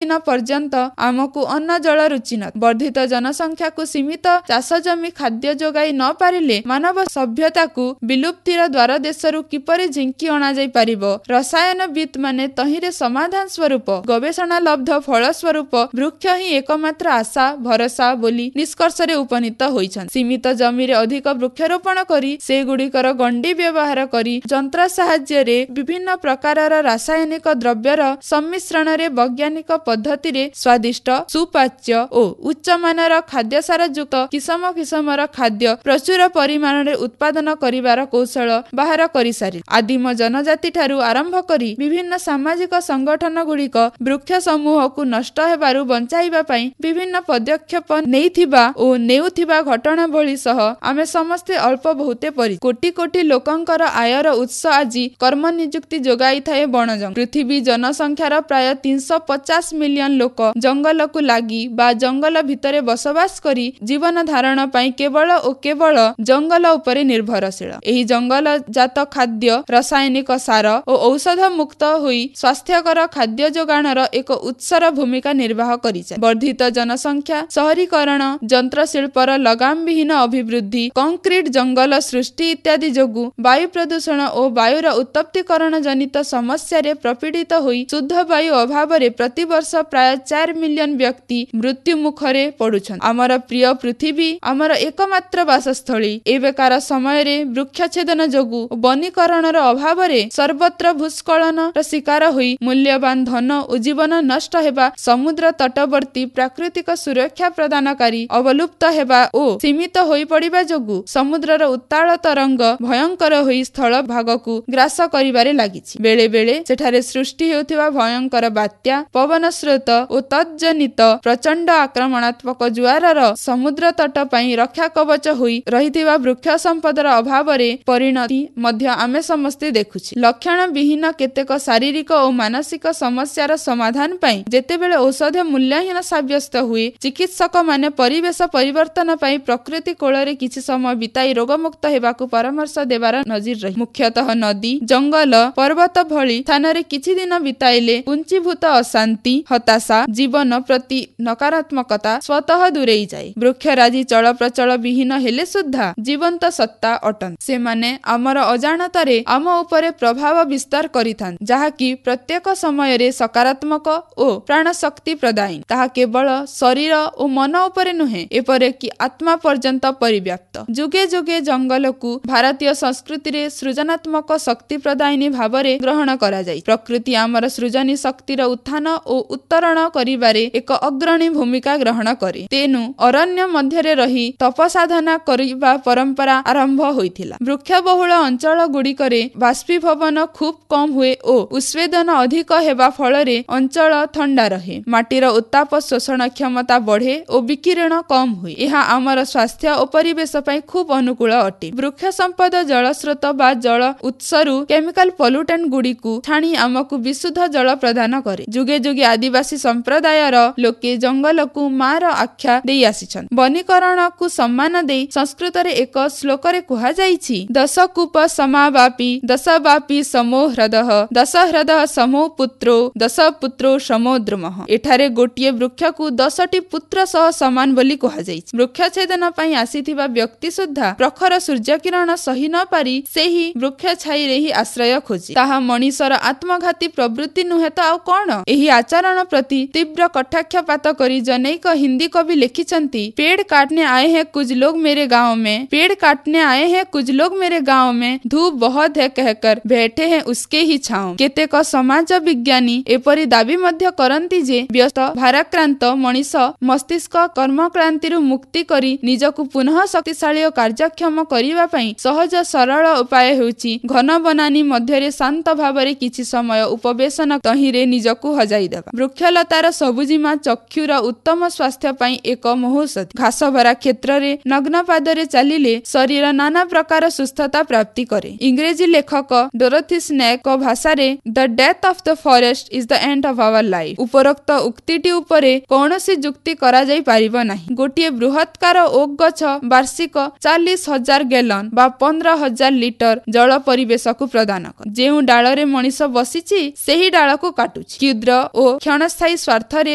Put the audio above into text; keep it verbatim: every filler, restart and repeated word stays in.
दिन पर्यंत आमको अन्न जल रुचि न वर्धित जनसंख्या को सीमित चाष जमी खाद्य जोगाई न पारिले मानव सभ्यता को विलुप्तिर द्वार देशरू किपरि झिंकी अणा जाई पारिबो। रसायनविद माने तहिरे समाधान स्वरूप गवेषणा लब्ध फल स्वरूप वृक्ष ही एकमात्र आशा भरोसा बोली निष्कर्ष रे उपनीत होइछन। सीमित जमी रे अधिक वृक्षारोपण करी से गुड़िकर गंडी व्यवहार करी जंत्र साहाय्य रे विभिन्न प्रकारर रासायनिक द्रव्यर सम्मिश्रण रे वैज्ञानिक पद्धति रे स्वादिष्ट सुपाच्य ओ उच्च मानर खाद्य सार युक्त किसम किसमर खाद्य प्रचुर परिमाण रे उत्पादन करिवार कौशल बाहर करि सारि। आदिम जनजाति ठारू आरंभ करी विभिन्न सामाजिक संगठन गुड़िक वृक्ष समूह को नष्ट हेबारु बंचाइबा पई विभिन्न पदक्षेप नेइथिबा ओ नेउथिबा घटना भली सह आमे समस्ते अल्प बहुते परि कोटी कोटी लोकंकर आयर उत्स आजि कर्म नियुक्ति जोगाई थाए बन जंगल। पृथ्वी जनसंख्यार प्राय तीन सौ पचास मिलियन लोक जंगल को लागि बा जंगल भितरे बसवास करी जीवन धारण पई केवल ओ केवल जंगल उपरे निर्भरशील। एही जंगल जात खाद्य रासायनिक सार ओ औषध मुक्त होई स्वास्थ्यकर खाद्य जोगाणर एक उत्सर भूमिका निर्वाह करिছে। वर्धित जनसंख्या शहरीकरण यंत्र शिल्पर लगाम विहीन अभिवृद्धि कंक्रीट जंगल सृष्टि इत्यादि जोगु वायु प्रदूषण और वायुर उत्तप्तीकरण जनित समस्या रे प्रपीड़ित होई शुद्ध वायु अभाव रे प्रति वर्ष प्राय चार मिलियन व्यक्ति मृत्यु मुखरे पड़ुछन। आमर प्रिय पृथ्वी आमर एकमात्र वासस्थली एबेकार समय रे वृक्षछेदन जोगु वनीकरणर अभाव रे सर्वत्र भूस्खलन र शिकार होई मूल्यवान धन और जीवन नष्ट हेबा समुद्र तटवर्ती प्राकृतिक सुरक्षा प्रदानकारी अवलुप्त हेबा ओ सीमित होई पड़िबा जोगु समुद्रर उत्ताल तरंग भयंकर होई स्थल भागकु ग्रास करिबारे लागिछि। बेले बेले सेठारे सृष्टि हेउथिबा भयंकर बात्या पवन स्रोत ओ तज्जनित प्रचंड आक्रमणात्मक जुआरर समुद्र तट पई रक्षा कवच होई रहिथिबा वृक्ष संपदर अभाव रे परिणति मध्य आमे समस्ते देखुछि। लक्षण विहीन केतेक शारीरिक और मानसिक समस्यार समाधान पई जेतेबेले औषध मूल्यहीन साब्यस्त हुए चिकित्सक माने परिवेश परिवर्तन पई प्रकृति कोଳରେ किछि समय बिताई रोगमुक्त हेबाकु परामर्श देबार नजीर रही। मुख्यतः नदी जंगल पर्वत भली स्थानरे किछि दिन बिताइले पुंजीभूत अशांति हताशा जीवन प्रति नकारात्मकता स्वतः दूरेई जाए। वृक्षराजी चल प्रचल विहीन हेले सुद्धा जीवंत सत्ता अटन से माने आमर अजाणतारे आम उपरे प्रभाव विस्तार करिथान जहाकि प्रत्येक समय रे सकारात्मक ओ प्राण शक्ति प्रदायी ताहा केवल शरीर ओ मन उपरे नुहे एपरे कि आत्मा पर्यंत परिव्याप्त। जुगे जुगे जंगल को भारतीय संस्कृति रे सृजनात्मक शक्ति प्रदायिनी भावरे ग्रहण करा जाय। प्रकृति आमर सृजनी शक्तिर उत्थान ओ उत्तरण करिबारे एक अग्रणी भूमिका ग्रहण करे। तेनु अरण्य मध्यरे रही तपसाधना करिबा परंपरा आरंभ होइथिला। वृक्ष बहुल अंचल गुड़िकरे बाष्पीभवन खूब कम हुए ओ उष्वेदन अधिक हेबा फलरे अंचल ठंडा रहे माटीर उत्ताप शोषण क्षमता बढ़े और विकिरण कम हुए। यह आमर स्वास्थ्य और परिवेश पई खूब अनुकूल अटे। वृक्ष संपद जल स्रोत बा जल उत्सरु केमिकल पॉल्यूटेंट गुड़िकु छाणी आमकु विशुद्ध जल प्रदान करे। जुगे जुगे आदिवासी संप्रदायर लोके जंगल को मार आख्या देई आसिछन। वनीकरण को सम्मान देई संस्कृत रे एक श्लोक रे कुहा जाईछि दशकूप समावापि दशवापि समो ह्रदः दश ह्रदः समो पुत्रो दश पुत्रो समो द्रुमः। एठारे गोटिए वृक्ष को दशटी पुत्र सह समान बोली कुहा जाईछि। वृक्ष छेदन पई आसीथिबा व्यक्ति सुद्धा प्रखर सूर्य किरण सही न पारी सेही वृक्ष छाई रे ही आश्रय खोजे। ताहा मनीषर आत्मघाती प्रवृत्ति नुहे तो आउ कोन। एही आचरण प्रति तीव्र कटाक्षपात करी जनैक हिंदी कवि लिखिछंती पेड़ काटने आए हैं कुछ लोग मेरे गांव में पेड़ काटने आए हैं कुछ लोग मेरे गांव में धूप बहुत है कहकर बैठे हैं उसके ही छांव। केतेक समाज विज्ञानी एपरि दाबी मध्य करंती जे व्यस्त भाराक्रांत मनीष मस्तिष्क कर्मक्रांति रु मुक्ति करी निजकु पुनः शक्तिशाली और कार्यक्षम करिबा पई सहज सरल उपाय हेउची घन बनानी मध्यरे शांत भावरे किछि समय उपवेशन तहिरे निजकु हजाई देबा। वृक्षलतार सबुजिमा चक्षुर उत्तम स्वास्थ्य पई एक महौषधि। घास भरा क्षेत्र रे नग्न पादरे चलिले शरीर नाना प्रकार सुस्थता प्राप्ति करे। इंग्रेजी लेखक डोरोथी स्नेक भाषा रे the death of the forest is the end of our life उपरोक्त उक्तिटी उपरे कौनसी जुक्ति करा जाई पारिबो नाही। गोटिए बृहत्कार ओक गछ वार्षिक चालीस हजार गैलन बा पंद्रह हजार लिटर जल परिवेश को प्रदान करे। जेउ डाल रे मनीष बसिछि सेही डाल को काटुछि। क्षुद्र ओ क्षणस्थायी स्वार्थ रे